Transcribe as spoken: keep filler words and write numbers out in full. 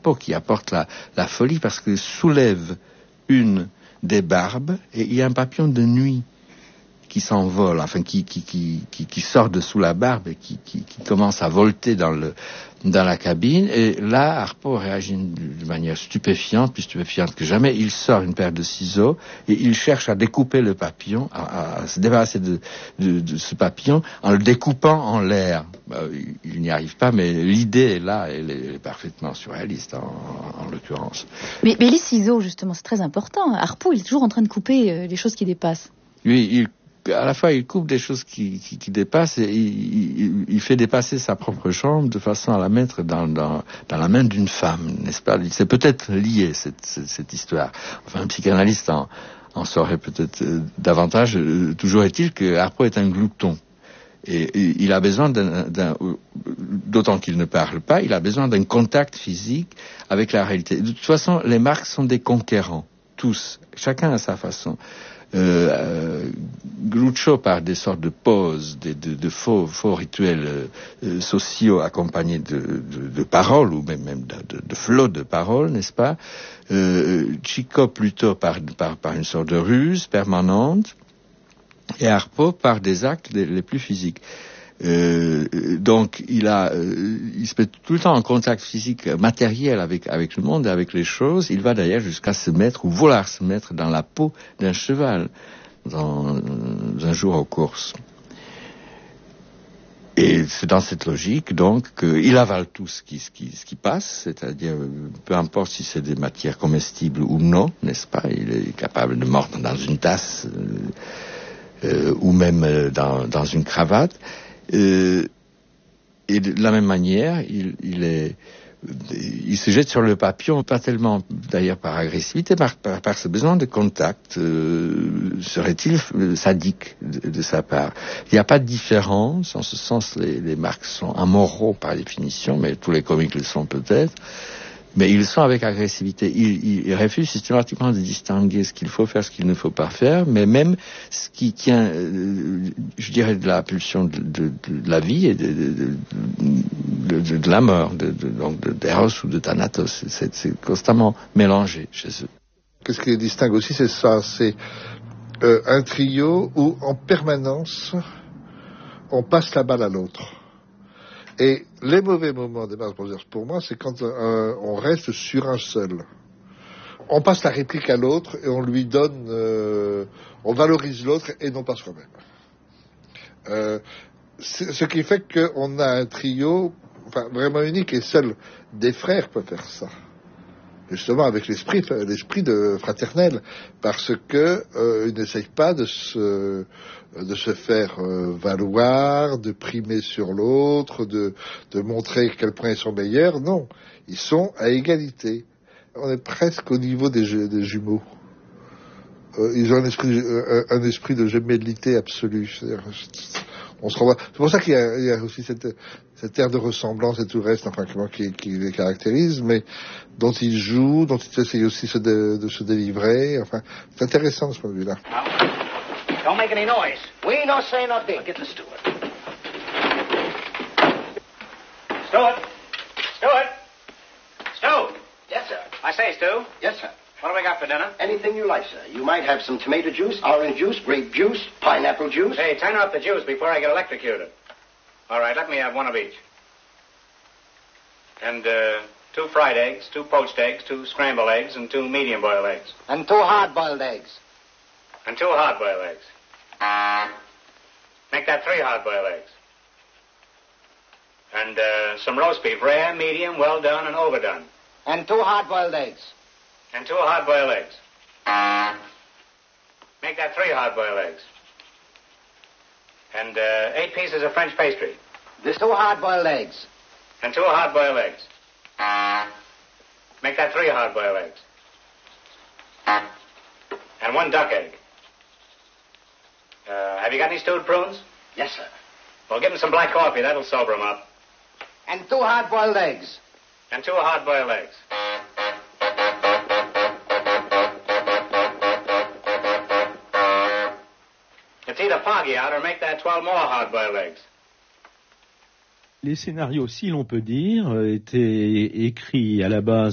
Harpo qui apporte la, la folie parce qu'il soulève une des barbes et il y a un papillon de nuit qui s'envole, enfin qui, qui, qui, qui, qui sort de sous la barbe et qui, qui, qui commence à volter dans, le, dans la cabine. Et là, Harpo réagit de manière stupéfiante, plus stupéfiante que jamais. Il sort une paire de ciseaux et il cherche à découper le papillon, à, à, à se débarrasser de, de, de ce papillon en le découpant en l'air. Euh, il, il n'y arrive pas, mais l'idée est là, elle est, elle est parfaitement surréaliste en, en, en l'occurrence. Mais, mais les ciseaux, justement, c'est très important. Harpo, il est toujours en train de couper euh, les choses qui dépassent. Lui, il à la fois, il coupe des choses qui, qui, qui dépassent et il, il, il fait dépasser sa propre chambre de façon à la mettre dans, dans, dans la main d'une femme, n'est-ce pas? C'est peut-être lié, cette, cette, cette histoire. Enfin, un psychanalyste en, en saurait peut-être euh, davantage. Euh, toujours est-il que Harpo est un glouton. Et, et il a besoin d'un, d'un, d'autant qu'il ne parle pas, il a besoin d'un contact physique avec la réalité. De toute façon, les Marx sont des conquérants. Tous. Chacun à sa façon. Euh, euh, Groucho par des sortes de poses, de, de, de faux, faux rituels euh, sociaux accompagnés de, de, de paroles ou même, même de, de, de flots de paroles, n'est-ce pas? euh, Chico plutôt par, par, par une sorte de ruse permanente et Harpo par des actes les, les plus physiques. Euh, donc il a, euh, il se met tout le temps en contact physique matériel avec avec le monde et avec les choses. Il va d'ailleurs jusqu'à se mettre ou vouloir se mettre dans la peau d'un cheval dans, dans un jour aux courses. Et c'est dans cette logique donc qu'il avale tout ce qui ce qui ce qui passe, c'est-à-dire peu importe si c'est des matières comestibles ou non, n'est-ce pas? Il est capable de mordre dans une tasse euh, euh, ou même dans dans une cravate. Euh, et de la même manière, il, il est, il se jette sur le papillon, pas tellement d'ailleurs par agressivité, par, par, par ce besoin de contact, euh, serait-il sadique de, de sa part. Il n'y a pas de différence, en ce sens les, les Marx sont amoraux par définition, mais tous les comiques le sont peut-être. Mais ils sont avec agressivité. Ils, ils refusent systématiquement de distinguer ce qu'il faut faire, ce qu'il ne faut pas faire, mais même ce qui tient, euh, je dirais, de la pulsion de, de, de la vie et de, de, de, de, de la mort, de, de, donc d'Eros ou de Thanatos. C'est, c'est constamment mélangé chez eux. Qu'est-ce qui les distingue aussi, c'est ça, c'est euh, un trio où en permanence on passe la balle à l'autre. Et les mauvais moments des Marx Brothers, pour moi, c'est quand euh, on reste sur un seul. On passe la réplique à l'autre et on lui donne, euh, on valorise l'autre et non pas soi-même. Euh, ce qui fait qu'on a un trio, enfin, vraiment unique, et seuls des frères peuvent faire ça. Justement avec l'esprit, l'esprit de fraternel, parce que euh, ils n'essayent pas de se, de se faire euh, valoir, de primer sur l'autre, de, de montrer à quel point ils sont meilleurs. Non, ils sont à égalité. On est presque au niveau des, des jumeaux. Euh, ils ont un esprit, un, un esprit de gémellité absolue. C'est-à-dire, on se renvoie. C'est pour ça qu'il y a, il y a aussi cette, cette aire de ressemblance et tout le reste, enfin, qui, qui les caractérise, mais dont ils jouent, dont ils essayent aussi se de, de se délivrer. Enfin, c'est intéressant de ce point de vue-là. Don't make any noise. We no say nothing. Get the steward. Steward. Steward. Stu. Yes, sir. I say, Stu. Yes, sir. What do we got for dinner? Anything you like, sir. You might have some tomato juice, orange juice, grape juice, pineapple juice. Hey, turn up the juice before I get electrocuted. All right, let me have one of each. And, uh, two fried eggs, two poached eggs, two scrambled eggs, and two medium-boiled eggs. And two hard-boiled eggs. And two hard-boiled eggs. Make that three hard-boiled eggs. And, uh, some roast beef, rare, medium, well done, and overdone. And two hard-boiled eggs. And two hard-boiled eggs. Make that three hard-boiled eggs. And, uh, eight pieces of French pastry. This two hard-boiled eggs. And two hard-boiled eggs. Make that three hard-boiled eggs. And one duck egg. Uh, have you got any stewed prunes? Yes, sir. Well, give them some black coffee. That'll sober them up. And two hard-boiled eggs. And two hard-boiled eggs. It's either foggy out or make that twelve more hard-boiled eggs. Les scénarios, si l'on peut dire, étaient écrits à la base